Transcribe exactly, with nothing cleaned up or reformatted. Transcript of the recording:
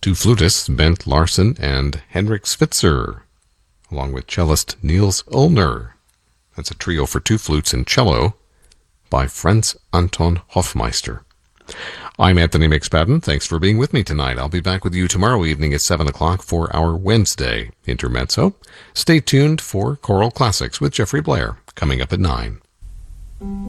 two flutists, Bent Larsen and Henrik Spitzer, along with cellist Niels Ullner. That's a trio for two flutes and cello by Franz Anton Hofmeister. I'm Anthony McSpadden. Thanks for being with me tonight. I'll be back with you tomorrow evening at seven o'clock for our Wednesday Intermezzo. Stay tuned for Choral Classics with Jeffrey Blair, coming up at nine.